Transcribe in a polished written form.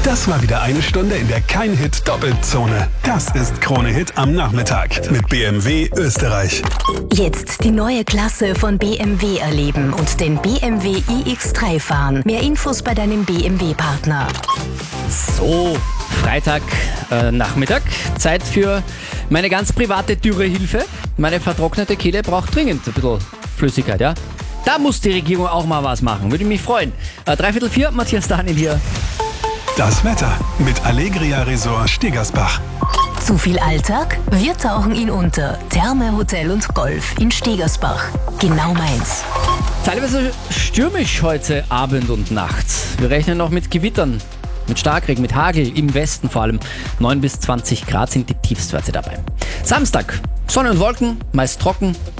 Das war wieder eine Stunde, in der kein Hit doppelt Zone. Das ist Krone Hit am Nachmittag mit BMW Österreich. Jetzt die neue Klasse von BMW erleben und den BMW iX3 fahren. Mehr Infos bei deinem BMW-Partner. So, Freitag Nachmittag. Zeit für meine ganz private Dürrehilfe. Meine vertrocknete Kehle braucht dringend ein bisschen Flüssigkeit, ja? Da muss die Regierung auch mal was machen. Würde mich freuen. 3:45, Matthias Daniel hier. Das Wetter mit Allegria Resort Stegersbach. Zu viel Alltag? Wir tauchen ihn unter. Therme, Hotel und Golf in Stegersbach. Genau meins. Teilweise stürmisch heute Abend und Nacht. Wir rechnen noch mit Gewittern, mit Starkregen, mit Hagel, im Westen vor allem. 9 bis 20 Grad sind die Tiefstwerte dabei. Samstag, Sonne und Wolken, meist trocken.